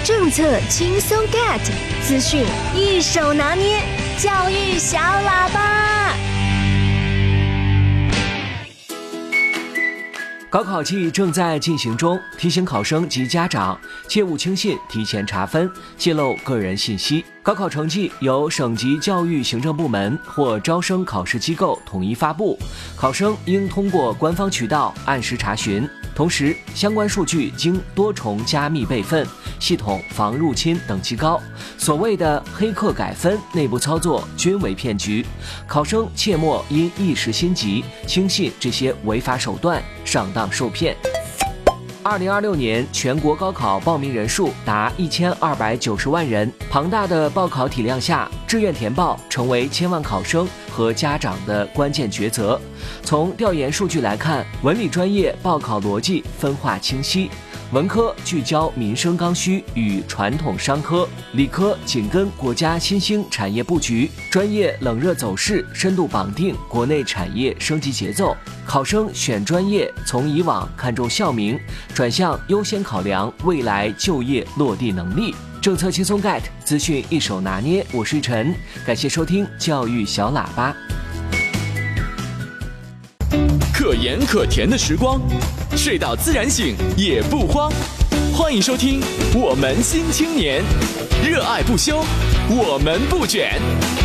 政策轻松 get， 资讯一手拿捏，教育小喇叭。 高考季正在进行中，提醒考生及家长切勿轻信提前查分、泄露个人信息。高考成绩由省级教育行政部门或招生考试机构统一发布，考生应通过官方渠道按时查询。同时，相关数据经多重加密备份，系统防入侵等级高。所谓的黑客改分、内部操作均为骗局，考生切莫因一时心急轻信这些违法手段，上当受骗。2026年全国高考报名人数达1290万人，庞大的报考体量下，志愿填报成为千万考生和家长的关键抉择。从调研数据来看，文理专业报考逻辑分化清晰，文科聚焦民生刚需与传统商科，理科紧跟国家新兴产业布局，专业冷热走势深度绑定国内产业升级节奏。考生选专业从以往看重校名，转向优先考量未来就业落地能力。政策轻松 get， 资讯一手拿捏，我是陈，感谢收听教育小喇叭。 可盐可甜的时光，睡到自然醒也不慌。欢迎收听我们新青年，热爱不休，我们不卷。